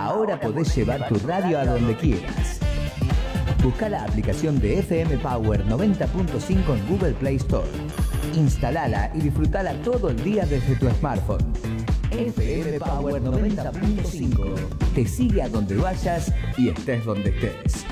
Ahora podés llevar tu radio a donde quieras. Busca la aplicación de FM Power 90.5 en Google Play Store. Instalala y disfrutala todo el día desde tu smartphone. FM Power 90.5 te sigue a donde vayas y estés donde estés.